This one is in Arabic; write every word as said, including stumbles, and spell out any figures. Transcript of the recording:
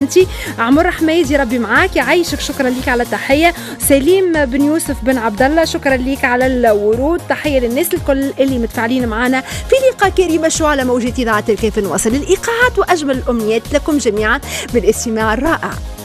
انت. عمر حميدي ربي معاك يعيشك، شكرا ليك على التحيه. سليم بن يوسف بن عبد الله شكرا ليك على الورود. تحيه للناس الكل اللي متفاعلين معنا في لقاء كريم شو على موجة إذاعة الكيف. نواصل الإيقاعات وأجمل الأمنيات لكم جميعا بالاستماع الرائع.